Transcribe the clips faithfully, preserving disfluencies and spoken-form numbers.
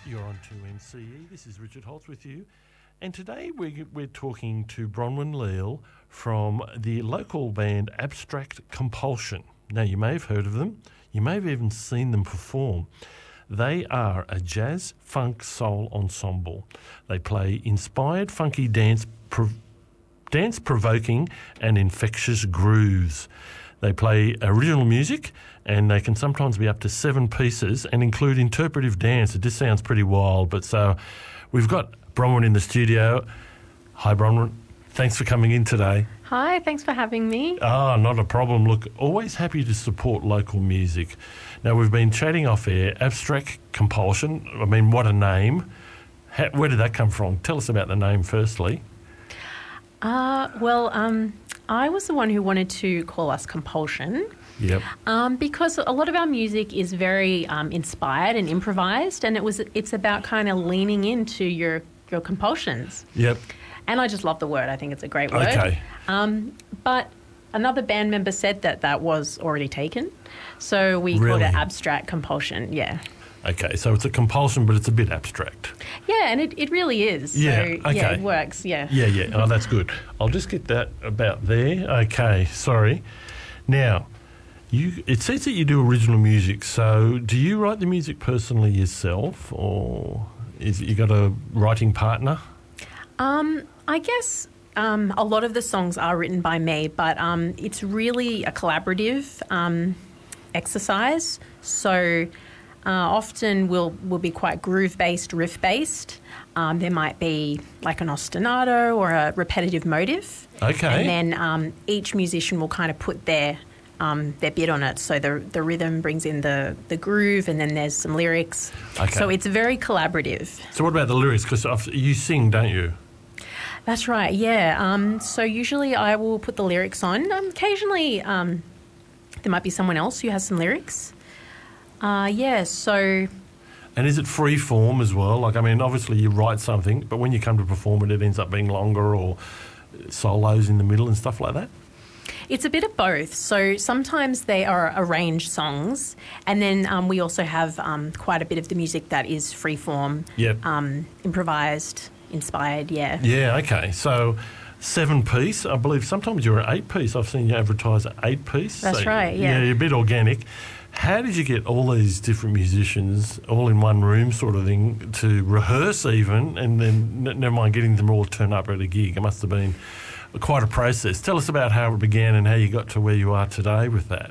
You're on two M C E. This is Richard Holtz with you. And today we're, we're talking to Bronwyn Leal from the local band Abstract Compulsion. Now, you may have heard of them. You may have even seen them perform. They are a jazz, funk, soul ensemble. They play inspired, funky dance, prov- dance-provoking and infectious grooves. They play original music, and they can sometimes be up to seven pieces and include interpretive dance. It just sounds pretty wild. But so we've got Bronwyn in the studio. Hi, Bronwyn. Thanks for coming in today. Hi, thanks for having me. Ah, not a problem. Look, always happy to support local music. Now, we've been chatting off air. Abstract Compulsion. I mean, what a name. How, where did that come from? Tell us about the name firstly. Uh, well, um, I was the one who wanted to call us Compulsion. Yep. Um, because a lot of our music is very um, inspired and improvised, and it was it's about kind of leaning into your your compulsions. Yep. And I just love the word. I think it's a great word. Okay. Um, but another band member said that that was already taken, so we Really? called it Abstract Compulsion. Yeah. Okay, so it's a compulsion, but it's a bit abstract. Yeah, and it, it really is. Yeah, So, okay. yeah, it works, yeah. Yeah, yeah. Oh, that's good. I'll just get that about there. Okay, sorry. Now, you. It says that you do original music. So, do you write the music personally yourself, or is you got a writing partner? Um, I guess um, a lot of the songs are written by me, but um, it's really a collaborative um, exercise. So uh, often we'll we'll be quite groove-based, riff-based. Um, there might be like an ostinato or a repetitive motive. Okay. And then um, each musician will kind of put their um, their bit on it. So the the rhythm brings in the, the groove, and then there's some lyrics. Okay. So it's very collaborative. So, what about the lyrics? Because you sing, don't you? That's right, yeah. Um, so usually I will put the lyrics on. Um, occasionally um, there might be someone else who has some lyrics. Uh, yeah, so... And is it free form as well? Like, I mean, obviously you write something, but when you come to perform it, it ends up being longer, or solos in the middle and stuff like that? It's a bit of both. So sometimes they are arranged songs, and then um, we also have um, quite a bit of the music that is free form, Yep. um, improvised, inspired, yeah. Yeah, okay. So seven piece, I believe sometimes you're an eight piece. I've seen you advertise an eight piece. That's so, right, yeah. Yeah, you're a bit organic. How did you get all these different musicians all in one room sort of thing to rehearse even, and then n- never mind getting them all to turn up at a gig? It must have been quite a process. Tell us about how it began and how you got to where you are today with that.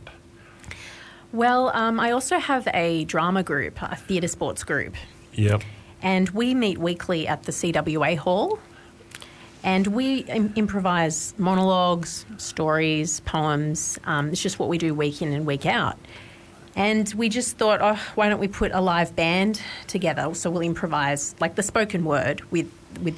Well, um, I also have a drama group, a theatre sports group. Yep. And we meet weekly at the C W A Hall, and we im- improvise monologues, stories, poems. Um, it's just what we do week in and week out. And we just thought, oh, why don't we put a live band together? So we'll improvise like the spoken word with with